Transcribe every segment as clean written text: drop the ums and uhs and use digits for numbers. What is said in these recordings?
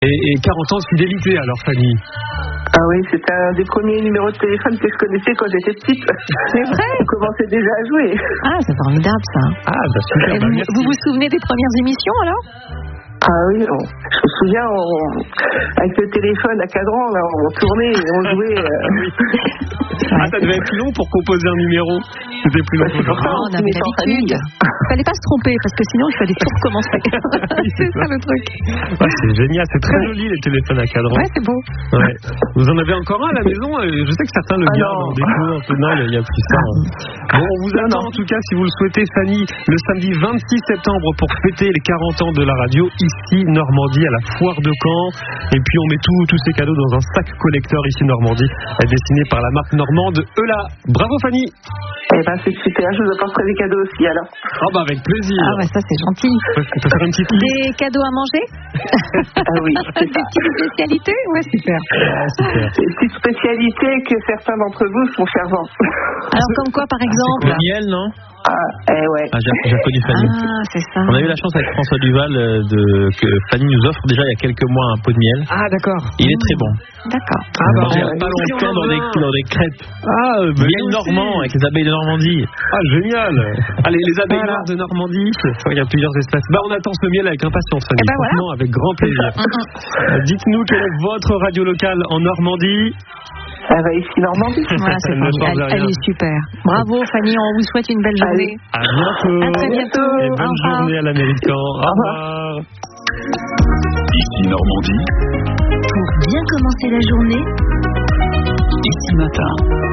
Et 40 ans de fidélité alors, Fanny. Ah oui, c'était un des premiers numéros de téléphone que je connaissais quand j'étais petite. C'est vrai? On commençait déjà à jouer. Ah, c'est formidable ça. Ah, bah super. Vous vous souvenez des premières émissions alors? Ah oui, je me souviens, avec le téléphone à cadran, là, on tournait et on jouait. Ah, ça devait être long pour composer un numéro. C'était plus long. On avait l'habitude. Il fallait pas se tromper parce que sinon il fallait tout recommencer. C'est ça le truc. Ah, c'est génial, c'est très joli les téléphones à cadran. Ouais, c'est beau. Ouais. Vous en avez encore un à la maison? Je sais que certains le gardent en déco un peu. Non, il y a plus ça. Bon, on vous attend en tout cas si vous le souhaitez, Fanny, le samedi 26 septembre pour fêter les 40 ans de la radio ici Normandie à la Foire de Caen. Et puis on met tous ces cadeaux dans un sac collecteur ici Normandie, dessiné par la marque normande Eula. Bravo Fanny. Eh ben c'est super, je vous apporterai des cadeaux aussi alors. Ah bah avec plaisir. Ah bah ça c'est gentil. On peut faire une petite liste. Des cadeaux à manger? Ah oui, c'est ça. Des petites spécialités? Ouais, super. Super. C'est une petite spécialité que certains d'entre vous sont fervents. Alors comme quoi par exemple? Le miel, non? Ah, ouais. Ah, j'ai connu Fanny. Ah, c'est ça. On a eu la chance avec François Duval que Fanny nous offre déjà il y a quelques mois un pot de miel. Ah d'accord. Il est très bon. D'accord. Ah bah J'ai pas longtemps dans des crêpes. Ah, Miel normand avec les abeilles de Normandie. Ah génial. Allez, les abeilles noires de Normandie. Il y a plusieurs espèces. Bah on attend ce miel avec impatience, Fanny. Eh ben voilà. Franchement, avec grand plaisir. Dites-nous quelle est votre radio locale en Normandie. Elle va ici Normandie. Voilà, c'est Ne change formidable. rien. Elle est super. Bravo Fanny, on vous souhaite une belle journée. À bientôt. À très bientôt. Et Au bonne revoir. journée à l'Américain. Au revoir. Ici Normandie, Pour bien commencer la journée, ici matin.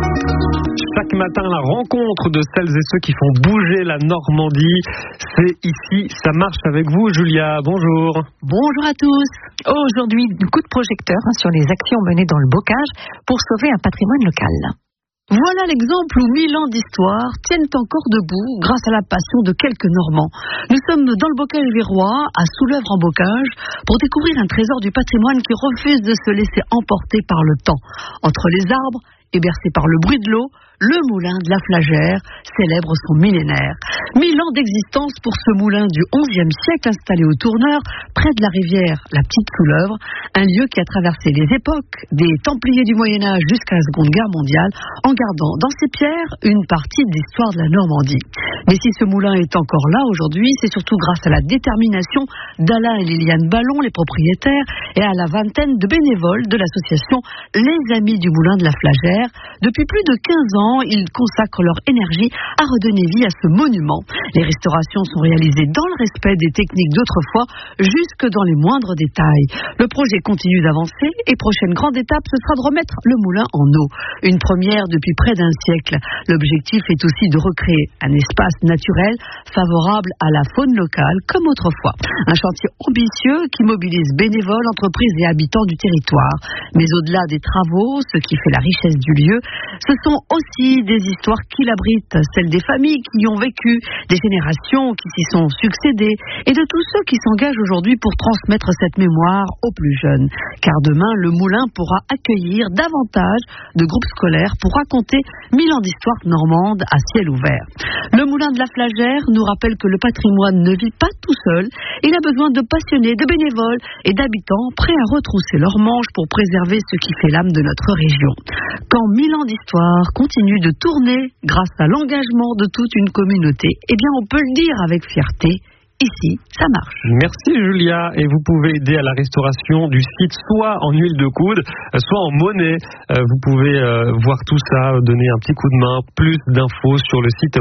Chaque matin, la rencontre de celles et ceux qui font bouger la Normandie. C'est ici, ça marche avec vous, Julia. Bonjour. Bonjour à tous. Aujourd'hui, coup de projecteur sur les actions menées dans le bocage pour sauver un patrimoine local. Voilà l'exemple où 1000 ans d'histoire tiennent encore debout grâce à la passion de quelques Normands. Nous sommes dans le bocage virois, à Soulœuvre-en-Bocage, pour découvrir un trésor du patrimoine qui refuse de se laisser emporter par le temps. Entre les arbres et bercé par le bruit de l'eau, le moulin de la Flagère célèbre son millénaire. 1000 ans d'existence pour ce moulin du XIe siècle installé au Tourneur, près de la rivière la Petite Soulœuvre, un lieu qui a traversé les époques, des Templiers du Moyen-Âge jusqu'à la Seconde Guerre mondiale, en gardant dans ses pierres une partie de l'histoire de la Normandie. Mais si ce moulin est encore là aujourd'hui, c'est surtout grâce à la détermination d'Alain et Liliane Ballon, les propriétaires, et à la vingtaine de bénévoles de l'association Les Amis du Moulin de la Flagère. Depuis plus de 15 ans, ils consacrent leur énergie à redonner vie à ce monument. Les restaurations sont réalisées dans le respect des techniques d'autrefois, jusque dans les moindres détails. Le projet continue d'avancer et prochaine grande étape, ce sera de remettre le moulin en eau. Une première depuis près d'un siècle. L'objectif est aussi de recréer un espace naturel favorable à la faune locale comme autrefois. Un chantier ambitieux qui mobilise bénévoles, entreprises et habitants du territoire. Mais au-delà des travaux, ce qui fait la richesse du lieu, ce sont aussi des histoires qui l'abritent, celles des familles qui y ont vécu, des générations qui s'y sont succédées et de tous ceux qui s'engagent aujourd'hui pour transmettre cette mémoire aux plus jeunes. Car demain, le moulin pourra accueillir davantage de groupes scolaires pour raconter 1000 ans d'histoire normande à ciel ouvert. Le moulin de la Flagère nous rappelle que le patrimoine ne vit pas tout seul. Il a besoin de passionnés, de bénévoles et d'habitants prêts à retrousser leurs manches pour préserver ce qui fait l'âme de notre région. Quand 1000 ans d'histoire continue de tourner grâce à l'engagement de toute une communauté, eh bien on peut le dire avec fierté, ici ça marche. Merci Julia, et vous pouvez aider à la restauration du site soit en huile de coude, soit en monnaie. Vous pouvez voir tout ça, donner un petit coup de main. Plus d'infos sur le site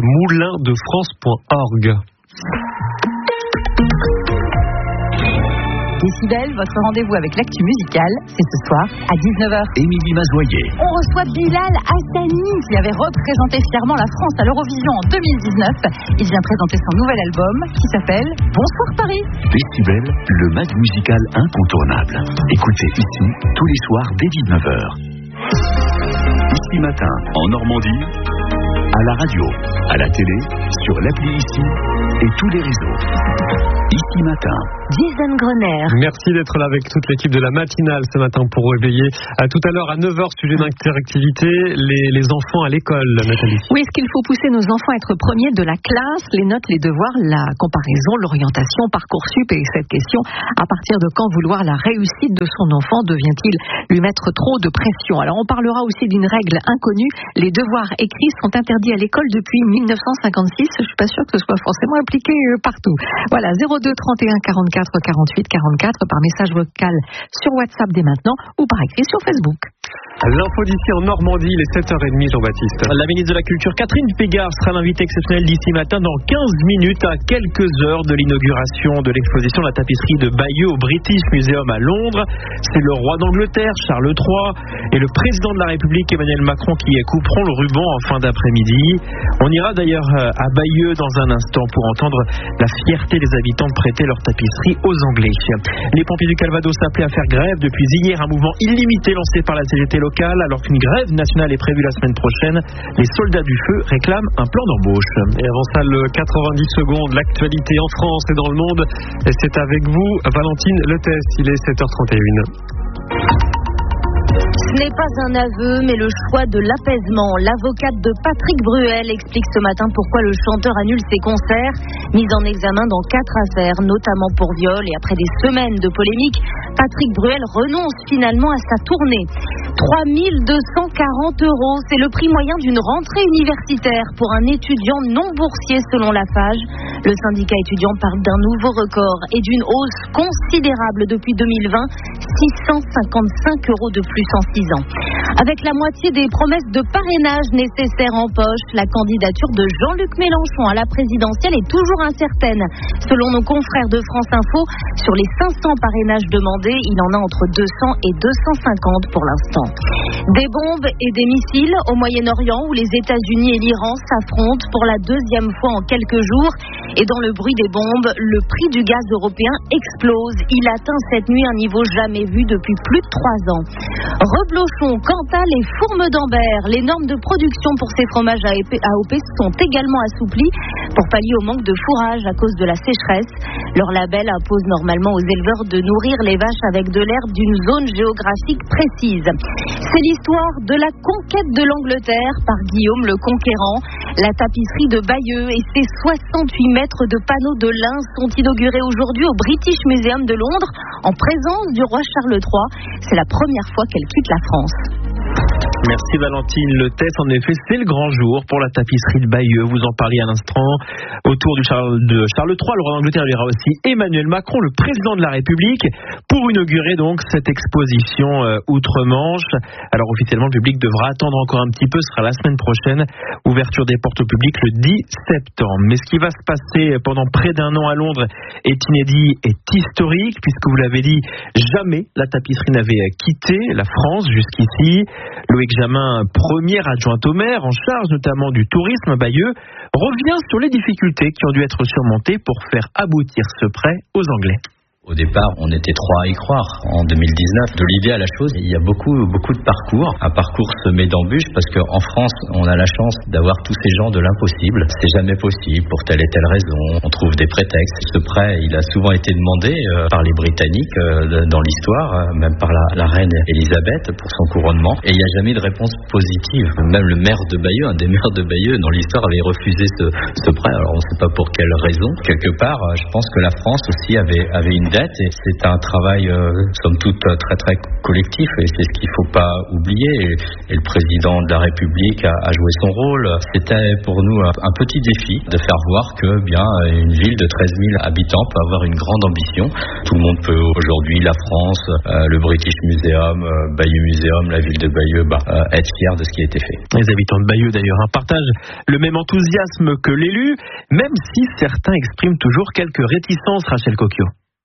moulindefrance.org. Décibel, votre rendez-vous avec l'actu musicale, c'est ce soir à 19h. Émilie Mazoyer. On reçoit Bilal Hassani qui avait représenté fièrement la France à l'Eurovision en 2019. Il vient présenter son nouvel album qui s'appelle Bonsoir Paris. Décibel, le mag musical incontournable. Écoutez ici tous les soirs dès 19h. Ici matin, en Normandie, à la radio, à la télé, sur l'appli ici et tous les réseaux. Ici Matin. Jason Grenier. Merci d'être là avec toute l'équipe de la matinale ce matin pour réveiller. Tout à l'heure à 9h, sujet d'interactivité, les enfants à l'école, Nathalie. Oui, est-ce qu'il faut pousser nos enfants à être premiers de la classe, les notes, les devoirs, la comparaison, l'orientation, Parcoursup, et cette question, à partir de quand vouloir la réussite de son enfant devient-il lui mettre trop de pression? Alors on parlera aussi d'une règle inconnue, les devoirs écrits sont interdits à l'école depuis 1956, je suis pas sûre que ce soit forcément appliqué partout. Voilà, 02 31 44 48 44 par message vocal sur WhatsApp dès maintenant ou par écrit sur Facebook. L'info d'ici en Normandie, il est 7h30, Jean-Baptiste. La ministre de la Culture, Catherine Pégard, sera l'invitée exceptionnelle d'ici matin dans 15 minutes, à quelques heures de l'inauguration de l'exposition La tapisserie de Bayeux au British Museum à Londres. C'est le roi d'Angleterre, Charles III, et le président de la République, Emmanuel Macron, qui couperont le ruban en fin d'après-midi. On ira d'ailleurs à Bayeux dans un instant pour entendre la fierté des habitants de prêter leur tapisserie aux Anglais. Les pompiers du Calvados s'appelaient à faire grève depuis hier, un mouvement illimité lancé par la CGT locale. Alors qu'une grève nationale est prévue la semaine prochaine, les soldats du feu réclament un plan d'embauche. Et avant ça, le 90 secondes, l'actualité en France et dans le monde. Et c'est avec vous, Valentine Letès, il est 7h31. Ce n'est pas un aveu, mais le choix de l'apaisement. L'avocate de Patrick Bruel explique ce matin pourquoi le chanteur annule ses concerts, mis en examen dans 4 affaires, notamment pour viol. Et après des semaines de polémique, Patrick Bruel renonce finalement à sa tournée. 3 240 €, c'est le prix moyen d'une rentrée universitaire pour un étudiant non boursier selon la FAGE. Le syndicat étudiant parle d'un nouveau record et d'une hausse considérable depuis 2020, 655 € de plus en 6 ans. Avec la moitié des promesses de parrainage nécessaires en poche, la candidature de Jean-Luc Mélenchon à la présidentielle est toujours incertaine. Selon nos confrères de France Info, sur les 500 parrainages demandés, il en a entre 200 et 250 pour l'instant. Des bombes et des missiles au Moyen-Orient où les États-Unis et l'Iran s'affrontent pour la 2e fois en quelques jours. Et dans le bruit des bombes, le prix du gaz européen explose. Il atteint cette nuit un niveau jamais vu depuis plus de 3 ans. Reblochon, Cantal et Fourme d'Ambert, les normes de production pour ces fromages AOP sont également assouplies pour pallier au manque de fourrage à cause de la sécheresse. Leur label impose normalement aux éleveurs de nourrir les vaches avec de l'herbe d'une zone géographique précise. C'est l'histoire de la conquête de l'Angleterre par Guillaume le Conquérant. La tapisserie de Bayeux et ses 68 mètres de panneaux de lin sont inaugurés aujourd'hui au British Museum de Londres en présence du roi Charles III. C'est la première fois qu'elle quitte la France. Merci Valentine Letès. En effet, c'est le grand jour pour la tapisserie de Bayeux. Vous en parliez à l'instant. Autour de Charles III, le roi d'Angleterre, il y aura aussi Emmanuel Macron, le président de la République, pour inaugurer donc cette exposition outre-Manche. Alors officiellement, le public devra attendre encore un petit peu. Ce sera la semaine prochaine. Ouverture des portes au public le 10 septembre. Mais ce qui va se passer pendant près d'un an à Londres est inédit, est historique, puisque vous l'avez dit, jamais la tapisserie n'avait quitté la France jusqu'ici. Loïc Jamin, première adjointe au maire, en charge notamment du tourisme à Bayeux, revient sur les difficultés qui ont dû être surmontées pour faire aboutir ce prêt aux Anglais. Au départ, on était 3 à y croire. En 2019, de l'idée à la chose, il y a beaucoup de parcours. Un parcours semé d'embûches parce qu'en France, on a la chance d'avoir tous ces gens de l'impossible. C'est jamais possible pour telle et telle raison. On trouve des prétextes. Ce prêt, il a souvent été demandé par les Britanniques dans l'histoire, même par la reine Elisabeth pour son couronnement. Et il n'y a jamais de réponse positive. Même le maire de Bayeux, un des maires de Bayeux dans l'histoire, avait refusé ce prêt. Alors on ne sait pas pour quelle raison. Quelque part, je pense que la France aussi avait une dette et c'est un travail somme toute très très collectif et c'est ce qu'il ne faut pas oublier et le président de la République a joué son rôle. C'était pour nous un petit défi de faire voir que bien une ville de 13 000 habitants peut avoir une grande ambition. Tout le monde peut aujourd'hui, la France, le British Museum, Bayeux Museum, la ville de Bayeux, être fier de ce qui a été fait. Les habitants de Bayeux d'ailleurs partagent le même enthousiasme que l'élu, même si certains expriment toujours quelques réticences, Rachel Cocchio.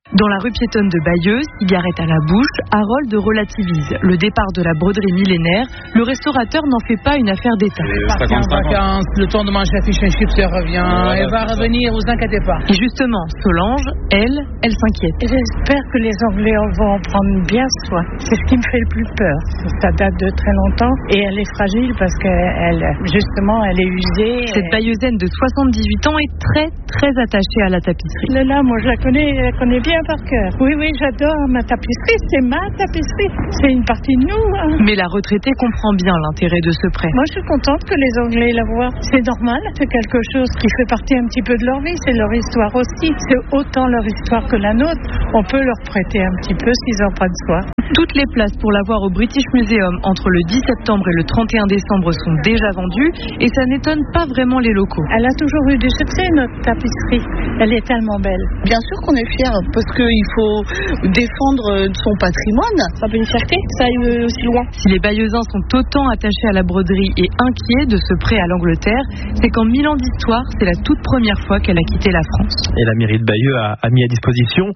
Dans la rue piétonne de Bayeux, cigarette à la bouche, Harold relativise. Le départ de la broderie millénaire, le restaurateur n'en fait pas une affaire d'État. Parti en vacances, le temps de manger la fiche and chips, elle revient. Elle va revenir, vous inquiétez pas. Et justement, Solange, elle s'inquiète. J'espère que les Anglais vont en prendre bien soin. C'est ce qui me fait le plus peur. Ça date de très longtemps et elle est fragile parce qu'elle, justement, elle est usée. Cette Bayeuxaine de 78 ans est très, très attachée à la tapisserie. Là, moi, je la connais bien par cœur. Oui, j'adore ma tapisserie. C'est ma tapisserie. C'est une partie de nous. Hein. Mais la retraitée comprend bien l'intérêt de ce prêt. Moi, je suis contente que les Anglais la voient. C'est normal. C'est quelque chose qui fait partie un petit peu de leur vie. C'est leur histoire aussi. C'est autant leur histoire que la nôtre. On peut leur prêter un petit peu s'ils en prennent soin. Toutes les places pour la voir au British Museum entre le 10 septembre et le 31 décembre sont déjà vendues et ça n'étonne pas vraiment les locaux. Elle a toujours eu du succès, notre tapisserie. Elle est tellement belle. Bien sûr qu'on est fiers parce qu'il faut défendre son patrimoine. Ça fait une fierté, ça aille aussi loin. Si les Bayeuxins sont autant attachés à la broderie et inquiets de ce prêt à l'Angleterre, c'est qu'en 1000 ans d'histoire, c'est la toute première fois qu'elle a quitté la France. Et la mairie de Bayeux a mis à disposition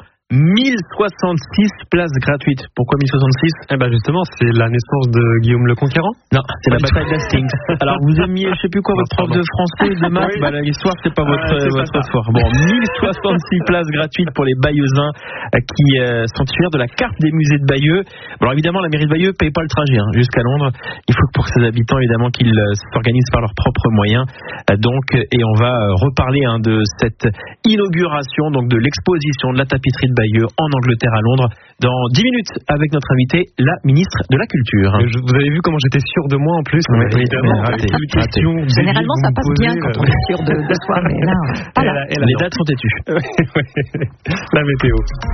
1066 places gratuites. Pourquoi 1066? Justement, c'est la naissance de Guillaume le Conquérant. Non, c'est la bataille d'Hastings. Alors vous aimiez, je sais plus quoi, votre prof de français, de maths. L'histoire, c'est pas votre fort. Bon, 1066 places gratuites pour les Bayeuxins qui sont titulaires de la carte des musées de Bayeux. Bon, alors évidemment, la mairie de Bayeux paye pas le trajet jusqu'à Londres. Il faut que pour ses habitants, évidemment, qu'ils s'organisent par leurs propres moyens. Et on va reparler de cette inauguration, donc de l'exposition de la tapisserie de Bayeux en Angleterre à Londres dans 10 minutes avec notre invité, la ministre de la Culture. Vous avez vu comment j'étais sûr de moi en plus. Évidemment, raté. Généralement, ça passe bien quand on est sûr de soi, mais là, pas là. Les dates sont têtues. La météo.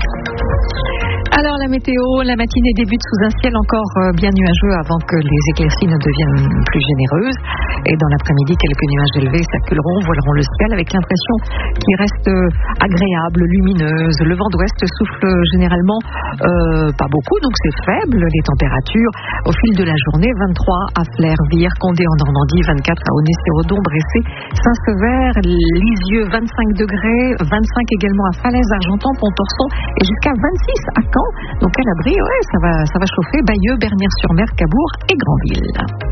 Alors la météo, la matinée débute sous un ciel encore bien nuageux avant que les éclaircies ne deviennent plus généreuses. Et dans l'après-midi, quelques nuages élevés circuleront, voileront le ciel avec l'impression qu'il reste agréable, lumineuse. Le vent d'ouest souffle généralement pas beaucoup, donc c'est faible. Les températures au fil de la journée, 23 à Flers, Vire, Condé en Normandie, 24 à Aulnay-Sérodon, Bressé, Saint-Sever, Lisieux, 25 degrés, 25 également à Falaise, Argentan, Pontorson et jusqu'à 26 à Caen. Donc à l'abri, ça va chauffer. Bayeux, Bernières-sur-Mer, Cabourg et Granville.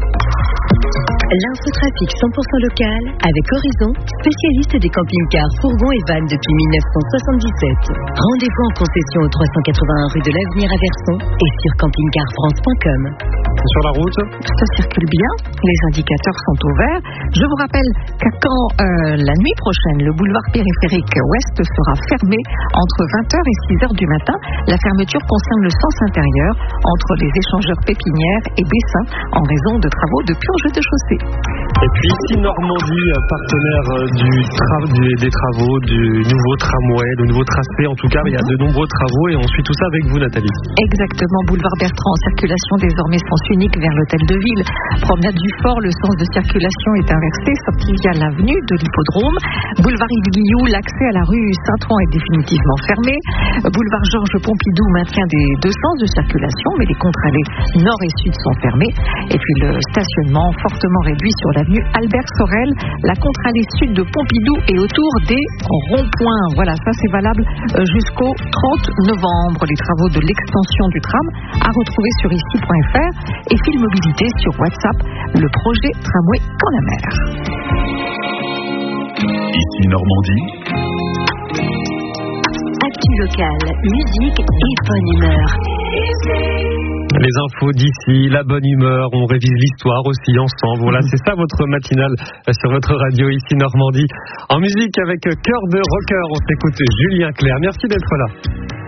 L'infotrafic 100% local avec Horizon, spécialiste des camping-cars, fourgons et vannes depuis 1977. Rendez-vous en concession au 381 rue de l'Avenir à Verson et sur campingcarfrance.com. Sur la route, ça circule bien, les indicateurs sont au vert. Je vous rappelle qu'à Caen, la nuit prochaine, le boulevard périphérique ouest sera fermé entre 20h et 6h du matin. La fermeture concerne le sens intérieur entre les échangeurs Pépinière et Bessin en raison de travaux de purge de chaussée. Et puis ici Normandie, partenaire des travaux du nouveau tramway, le nouveau tracé en tout cas, il y a de nombreux travaux et on suit tout ça avec vous Nathalie. Exactement, boulevard Bertrand en circulation désormais sens unique vers l'hôtel de ville. Promenade du Fort, le sens de circulation est inversé, sortie via l'avenue de l'Hippodrome. Boulevard Yves Guilloux, l'accès à la rue Saint-Ouen est définitivement fermé. Boulevard Georges Pompidou maintient des deux sens de circulation, mais les contre-allées nord et sud sont fermées. Et puis le stationnement fortement réduit sur l'avenue Albert Sorel, la contre-allée sud de Pompidou et autour des ronds-points. Voilà, ça c'est valable jusqu'au 30 novembre. Les travaux de l'extension du tram à retrouver sur ici.fr et Fil Mobilité sur WhatsApp, le projet Tramway Caen-la-Mer. Ici Normandie. Actu locale, musique et bonne humeur. Les infos d'ici, la bonne humeur, on révise l'histoire aussi ensemble. Voilà, c'est ça votre matinale sur votre radio ici Normandie. En musique avec Cœur de Rocker, on s'écoute Julien Clerc. Merci d'être là.